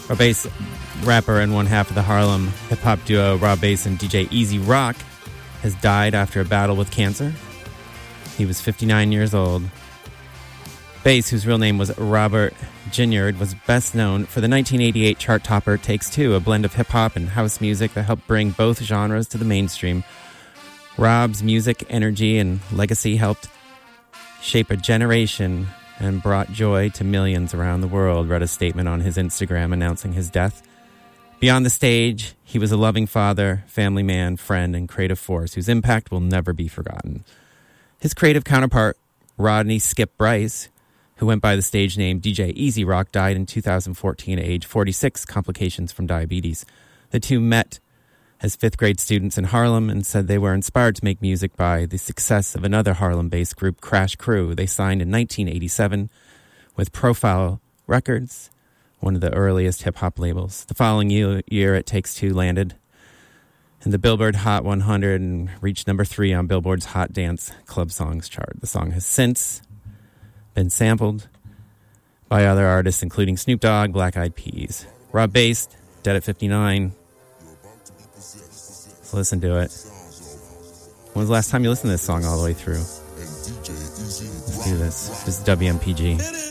Rob Bass, rapper and one half of the Harlem hip-hop duo Rob Bass and DJ Easy Rock, has died after a battle with cancer. He was 59 years old. Bass, whose real name was Robert Ginyard, was best known for the 1988 chart topper Takes Two, a blend of hip-hop and house music that helped bring both genres to the mainstream. Rob's music, energy, and legacy helped shape a generation and brought joy to millions around the world, read a statement on his Instagram announcing his death. Beyond the stage, he was a loving father, family man, friend, and creative force whose impact will never be forgotten. His creative counterpart, Rodney Skip Bryce, who went by the stage name DJ Easy Rock, died in 2014 at age 46, complications from diabetes. The two met as fifth-grade students in Harlem and said they were inspired to make music by the success of another Harlem-based group, Crash Crew. They signed in 1987 with Profile Records, one of the earliest hip-hop labels. The following year, It Takes Two landed in the Billboard Hot 100 and reached number 3 on Billboard's Hot Dance Club Songs chart. The song has since been sampled by other artists, including Snoop Dogg, Black Eyed Peas. Rob Bass, dead at 59. Let's listen to it. When was the last time you listened to this song all the way through? Let's do this. This is WMPG.